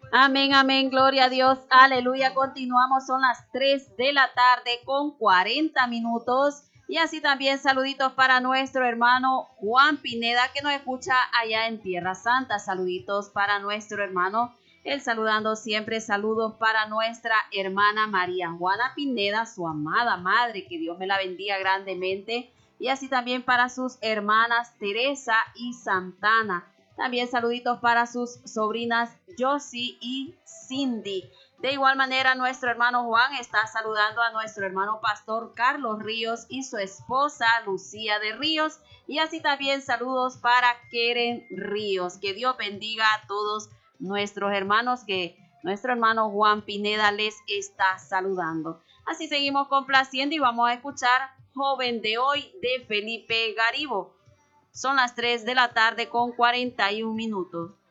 Amén, amén, gloria a Dios, aleluya. Continuamos, son las 3 de la tarde con 40 minutos. Y así también saluditos para nuestro hermano Juan Pineda, que nos escucha allá en Tierra Santa. Saluditos para nuestro hermano, él saludando siempre. Saludos para nuestra hermana María Juana Pineda, su amada madre, que Dios me la bendiga grandemente. Y así también para sus hermanas Teresa y Santana. También saluditos para sus sobrinas Josie y Cindy. De igual manera, nuestro hermano Juan está saludando a nuestro hermano pastor Carlos Ríos y su esposa Lucía de Ríos. Y así también saludos para Keren Ríos. Que Dios bendiga a todos nuestros hermanos, que nuestro hermano Juan Pineda les está saludando. Así seguimos complaciendo y vamos a escuchar Joven de Hoy de Felipe Garibo. Son las 3 de la tarde con 41 minutos.